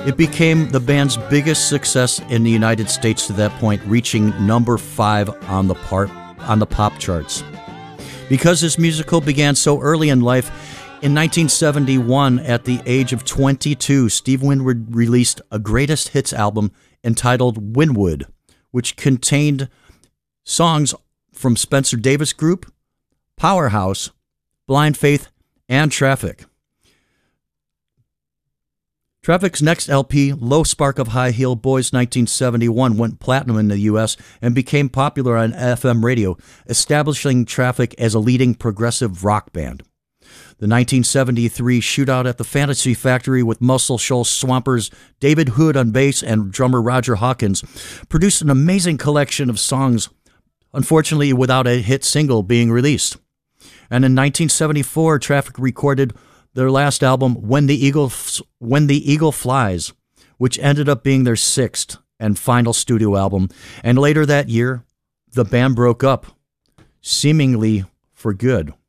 It became the band's biggest success in the United States to that point, reaching number 5 on the pop charts. Because his musical began so early in life, in 1971, at the age of 22, Steve Winwood released a greatest hits album entitled Winwood, which contained songs from Spencer Davis Group, Powerhouse, Blind Faith, and Traffic. Traffic's next LP, Low Spark of High Heel Boys 1971, went platinum in the U.S. and became popular on FM radio, establishing Traffic as a leading progressive rock band. The 1973 shootout at the Fantasy Factory with Muscle Shoals Swampers, David Hood on bass, and drummer Roger Hawkins produced an amazing collection of songs, unfortunately without a hit single being released. And in 1974, Traffic recorded their last album, When the Eagle Flies, which ended up being their 6th and final studio album. And later that year, the band broke up, seemingly for good.